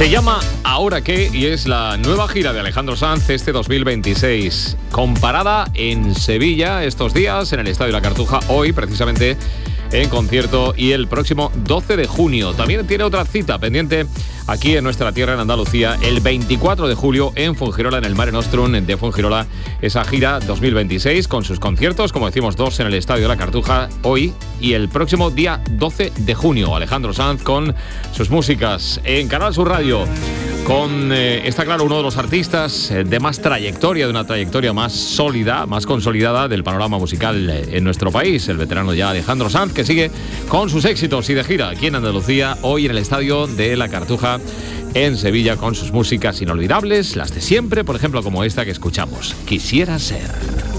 Se llama Ahora qué y es la nueva gira de Alejandro Sanz este 2026. Comparada en Sevilla estos días, en el Estadio La Cartuja, hoy precisamente en concierto y el próximo 12 de junio. También tiene otra cita pendiente aquí en nuestra tierra, en Andalucía, el 24 de julio en Fuengirola, en el Mare Nostrum de Fuengirola, esa gira 2026 con sus conciertos, como decimos, 2 en el Estadio La Cartuja hoy y el próximo día 12 de junio. Alejandro Sanz con sus músicas en Canal Sur Radio. Está claro, uno de los artistas de más trayectoria, de una trayectoria más sólida, más consolidada del panorama musical en nuestro país, el veterano ya Alejandro Sanz, que sigue con sus éxitos y de gira aquí en Andalucía, hoy en el Estadio de La Cartuja en Sevilla, con sus músicas inolvidables, las de siempre, por ejemplo, como esta que escuchamos, Quisiera ser.